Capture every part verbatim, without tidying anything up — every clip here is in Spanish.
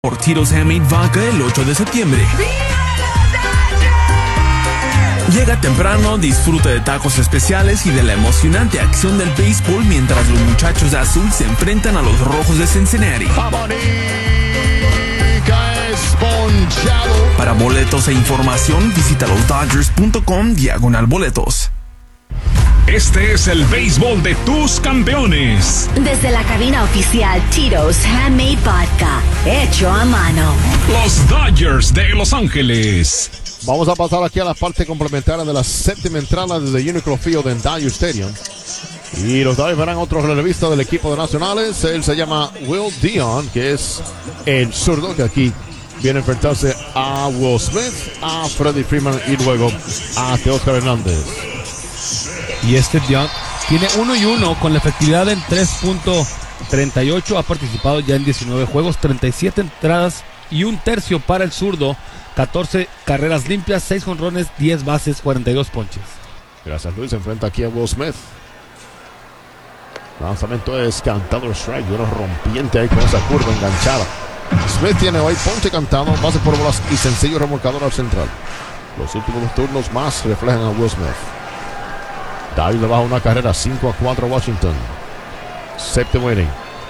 Por Tito's Handmade Vodka el ocho de septiembre. Llega temprano, disfruta de tacos especiales y de la emocionante acción del béisbol mientras los muchachos de azul se enfrentan a los rojos de Cincinnati. Para boletos e información, visita los dodgers punto com diagonal boletos. Este es el béisbol de tus campeones. Desde la cabina oficial Tito's Handmade Vodka, hecho a mano. Los Dodgers de Los Ángeles. Vamos a pasar aquí a la parte complementaria de la séptima entrada desde Unicro Field en Dodger Stadium. Y los Dodgers verán otro relevista del equipo de Nacionales. Él se llama Will Dion, que es el zurdo que aquí viene a enfrentarse a Will Smith, a Freddie Freeman y luego a Teóscar Hernández. Y este Dion tiene uno y uno con la efectividad en tres punto treinta y ocho. Ha participado ya en diecinueve juegos, treinta y siete entradas y un tercio para el zurdo. catorce carreras limpias, seis jonrones, diez bases, cuarenta y dos ponches. Gracias, Luis. Se enfrenta aquí a Will Smith. El lanzamiento es cantado el strike. Y uno rompiente ahí con esa curva enganchada. Smith tiene hoy ponche cantado, base por bolas y sencillo remolcador al central. Los últimos dos turnos más reflejan a Will Smith. David le baja una carrera, cinco a cuatro Washington. Séptimo inning.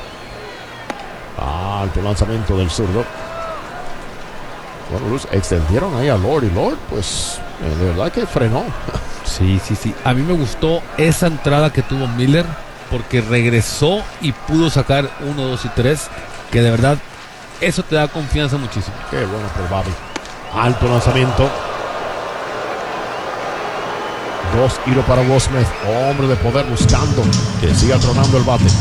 Alto lanzamiento del zurdo. Bueno, Luz, extendieron ahí a Lord y Lord, pues de verdad que frenó. Sí, sí, sí. A mí me gustó esa entrada que tuvo Miller porque regresó y pudo sacar uno, dos y tres, que de verdad eso te da confianza muchísimo. Qué bueno por Bobby. Alto lanzamiento. Dos tiros para Will Smith, hombre de poder buscando que siga tronando el bate.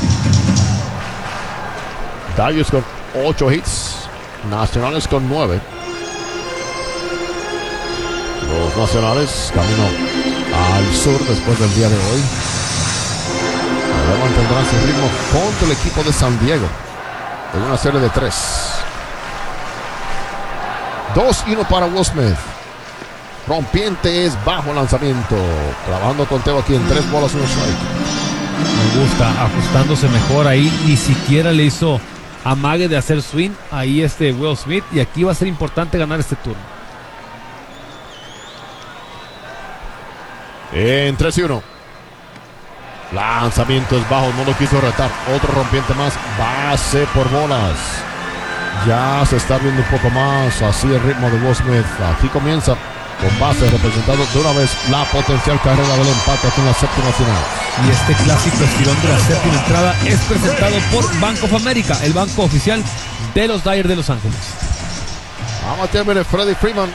Dodgers con ocho hits, Nacionales con nueve. Los Nacionales camino al sur después del día de hoy. Ahora mantendrán su ritmo contra el equipo de San Diego en una serie de tres. Dos y uno para Will Smith. Rompiente es bajo lanzamiento. Trabajando con Teo aquí en tres bolas, uno strike. Me gusta, ajustándose mejor ahí. Ni siquiera le hizo amague de hacer swing. Ahí este Will Smith. Y aquí va a ser importante ganar este turno. En tres y uno. Lanzamiento es bajo, no lo quiso retar. Otro rompiente más. Base por bolas. Ya se está viendo un poco más así el ritmo de Will Smith. Aquí comienza con base representando de una vez la potencial carrera del empate aquí en la séptima final. Y este clásico estirón de la séptima entrada es presentado por Bank of America, el banco oficial de los Dodgers de Los Ángeles. Vamos a terminar Freddie Freeman.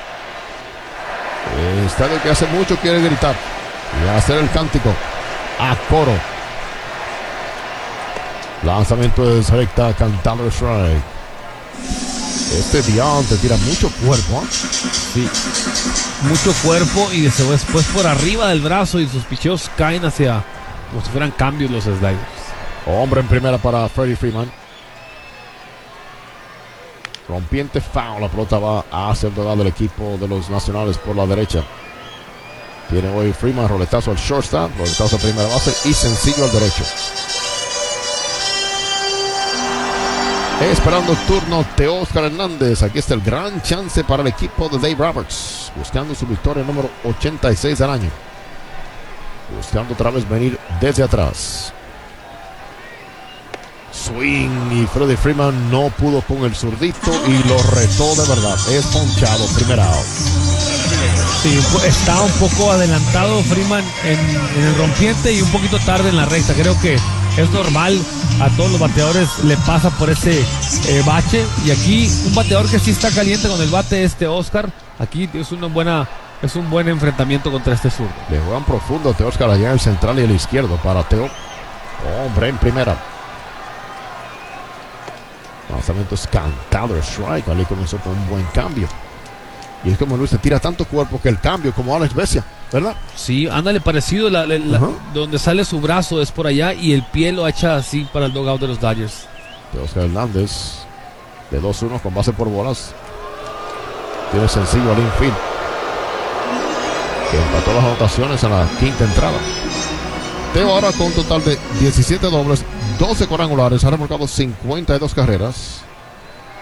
El estadio que hace mucho quiere gritar y hacer el cántico a coro. Lanzamiento de recta, cantando el strike. Este Dion te tira mucho cuerpo, ¿eh? Sí, mucho cuerpo y después por arriba del brazo y sus picheos caen hacia como si fueran cambios los sliders. Hombre en primera para Freddie Freeman. Rompiente foul, la pelota va a ser dada del equipo de los Nacionales por la derecha. Tiene hoy Freeman roletazo al shortstop, roletazo a primera base y sencillo al derecho. Esperando turno Teóscar Hernández. Aquí está el gran chance para el equipo de Dave Roberts, buscando su victoria número ochenta y seis del año, buscando otra vez venir desde atrás. Swing y Freddie Freeman no pudo con el zurdito y lo retó de verdad. Es ponchado, primera out. Sí, está un poco adelantado Freeman en, en el rompiente y un poquito tarde en la recta. Creo que es normal, a todos los bateadores le pasa por ese eh, bache. Y aquí un bateador que sí está caliente con el bate, este Oscar. Aquí es una buena, es un buen enfrentamiento contra este zurdo. Le juegan profundo a Teóscar allá en el central y el izquierdo para Teo. Hombre en primera. Lanzamiento es cantado el strike. Ali comenzó con un buen cambio. Y es como Luis, se tira tanto cuerpo que el cambio, como Alex Vesia, ¿verdad? Sí, ándale parecido, la, la, la, uh-huh. Donde sale su brazo es por allá y el pie lo echa así para el dugout de los Dodgers. Teóscar Hernández de dos uno con base por bolas. Tiene sencillo al infield, que empató las anotaciones en la quinta entrada. Teo ahora con un total de diecisiete dobles, doce cuadrangulares, ha remolcado cincuenta y dos carreras.